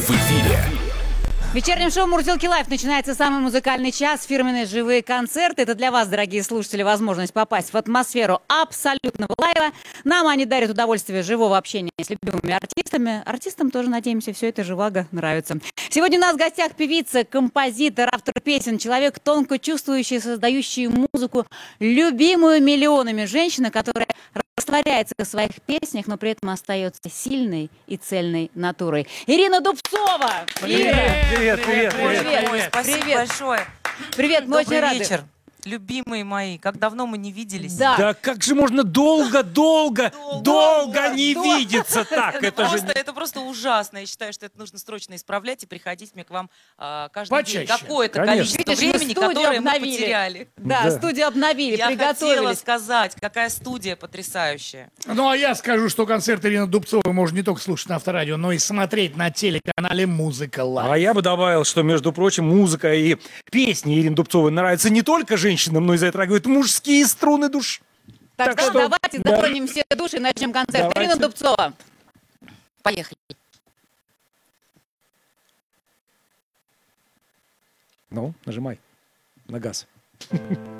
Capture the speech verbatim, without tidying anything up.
в эфире. В вечернем шоу «Мурзилки Лайф» начинается самый музыкальный час, фирменные живые концерты. Это для вас, дорогие слушатели, возможность попасть в атмосферу абсолютного лайва. Нам они дарят удовольствие живого общения с любимыми артистами. Артистам тоже, надеемся, все это живаго нравится. Сегодня у нас в гостях певица, композитор, автор песен, человек, тонко чувствующий, создающий музыку, любимую миллионами женщина, которая растворяется в своих песнях, но при этом остается сильной и цельной натурой. Ирина Дубцова! Привет, Ира! привет, привет, привет. Привет. Ой, спасибо Привет. большое. Привет, мы Добрый очень рады. вечер, любимые мои. Как давно мы не виделись. Да. Да как же можно долго, долго, Долго, долго не долго. видеться так? Это, Это же... просто, это просто ужасно. Я считаю, что это нужно срочно исправлять и приходить мне к вам а, каждый Почаще. день. Какое-то Конечно. количество Видишь, мы времени, студию которое мы обновили. потеряли. Да, Да. студию обновили, Я хотела приготовились. сказать, какая студия потрясающая. Ну, а я скажу, что концерт Ирины Дубцовой можно не только слушать на Авторадио, но и смотреть на телеканале «Музыка Лайв». А я бы добавил, что, между прочим, музыка и песни Ирины Дубцовой нравятся не только женщинам, но и затрагивают мужские струны душ. Так, Так что, что- давайте да. затронем все души и начнем концерт. Давайте. Ирина Дубцова. Поехали. Ну, нажимай на газ.